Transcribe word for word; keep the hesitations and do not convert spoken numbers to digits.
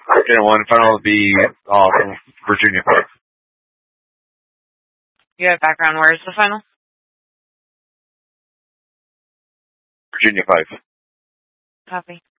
Okay, one final would be uh, from Virginia five. You have background. Where is the final? Virginia five. Copy.